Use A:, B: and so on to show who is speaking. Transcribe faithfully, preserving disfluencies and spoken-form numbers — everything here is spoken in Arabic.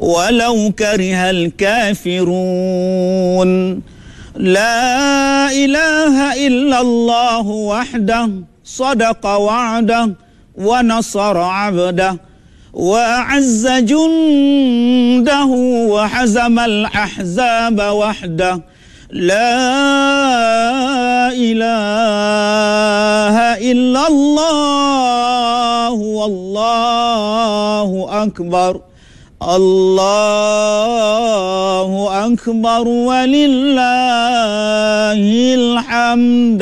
A: ولو كره الكافرون. لا إله إلا الله وحده صدق وعده ونصر عبده وأعز جنده وحزم الأحزاب وحده. لا إله إلا الله والله أكبر. الله أكبر ولله الحمد.